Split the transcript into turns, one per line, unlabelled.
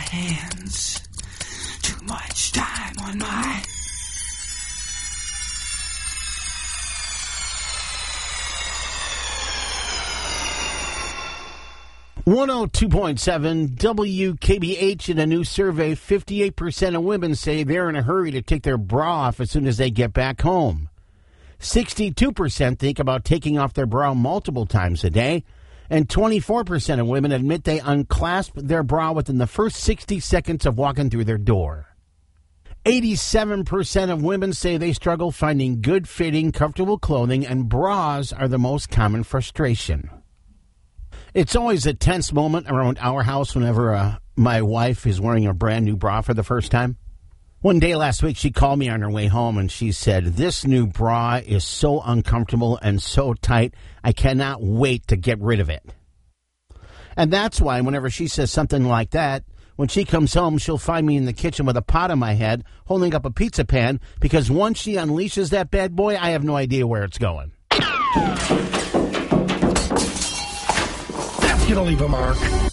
hands. Too much time on my...
.7 WKBH. In a new survey, 58% of women say they're in a hurry to take their bra off as soon as they get back home. 62% think about taking off their bra multiple times a day. And 24% of women admit they unclasp their bra within the first 60 seconds of walking through their door. 87% of women say they struggle finding good-fitting, comfortable clothing, and bras are the most common frustration. It's always a tense moment around our house whenever my wife is wearing a brand new bra for the first time. One day last week, she called me on her way home and she said, "This new bra is so uncomfortable and so tight, I cannot wait to get rid of it." And that's why whenever she says something like that, when she comes home, she'll find me in the kitchen with a pot on my head, holding up a pizza pan, because once she unleashes that bad boy, I have no idea where it's going.
That's going to leave a mark.